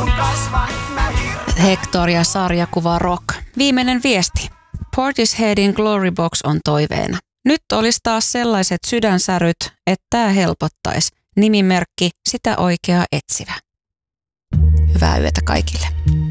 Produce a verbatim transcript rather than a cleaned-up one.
Hector ja sarjakuva Rock. Viimeinen viesti. Portisheadin Glory Box on toiveena. Nyt olisi taas sellaiset sydänsäryt, että tämä helpottaisi. Nimimerkki sitä oikeaa etsivä. Hyvää yötä kaikille.